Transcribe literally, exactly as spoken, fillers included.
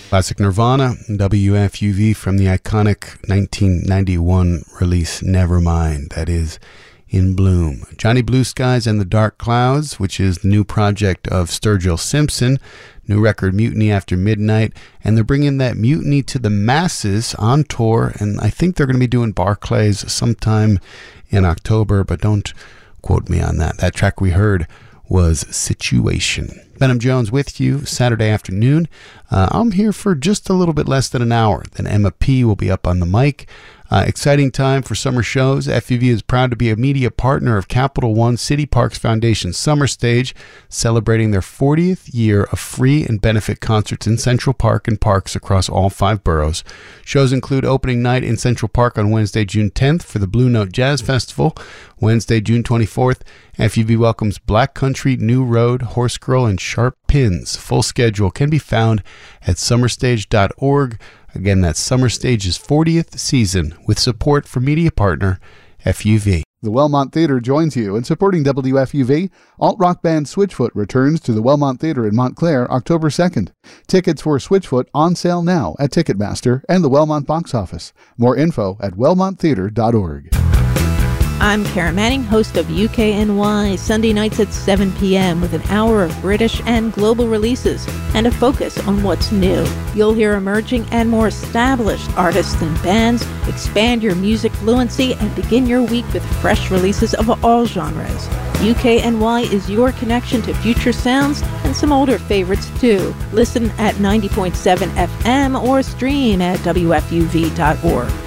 Classic Nirvana, W F U V from the iconic nineteen ninety-one release Nevermind, that is In Bloom. Johnny Blue Skies and the Dark Clouds, which is the new project of Sturgill Simpson, new record Mutiny After Midnight, and they're bringing that mutiny to the masses on tour, and I think they're going to be doing Barclays sometime in October, but don't quote me on that. That track we heard was Situation. Benham Jones with you Saturday afternoon. Uh, I'm here for just a little bit less than an hour. Then Emma P. will be up on the mic. Uh, exciting time for summer shows. F U V is proud to be a media partner of Capital One City Parks Foundation Summer Stage, celebrating their fortieth year of free and benefit concerts in Central Park and parks across all five boroughs. Shows include opening night in Central Park on Wednesday, June tenth for the Blue Note Jazz Festival. Wednesday, June twenty-fourth, F U V welcomes Black Country, New Road, Horse Girl, and Sharp Pins. Full schedule can be found at summer stage dot org. Again, that's Summer Stage's fortieth season with support from media partner F U V. The Wellmont Theatre joins you in supporting W F U V. Alt-rock band Switchfoot returns to the Wellmont Theatre in Montclair October second. Tickets for Switchfoot on sale now at Ticketmaster and the Wellmont box office. More info at wellmont theatre dot org. I'm Karen Manning, host of U K N Y, Sunday nights at seven p.m. with an hour of British and global releases and a focus on what's new. You'll hear emerging and more established artists and bands, expand your music fluency, and begin your week with fresh releases of all genres. U K N Y is your connection to future sounds and some older favorites too. Listen at ninety point seven F M or stream at W F U V dot org.